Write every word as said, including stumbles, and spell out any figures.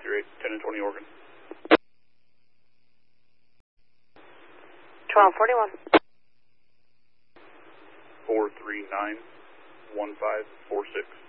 zero eight, ten and twenty Oregon. twelve forty-one. four three nine, one five four six.